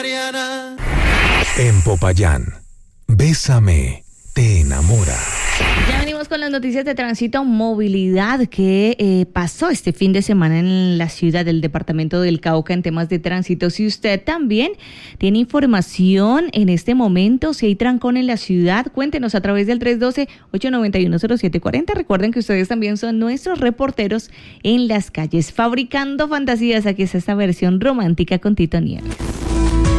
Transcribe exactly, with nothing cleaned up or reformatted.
En Popayán, Bésame, te enamora. Ya venimos con las noticias de tránsito, movilidad que eh, pasó este fin de semana en la ciudad del departamento del Cauca en temas de tránsito. Si usted también tiene información en este momento, si hay trancón en la ciudad, cuéntenos a través del tres uno dos, ocho nueve uno, cero siete cuatro cero. Recuerden que ustedes también son nuestros reporteros en las calles. Fabricando fantasías, aquí está esta versión romántica con Tito Nieves.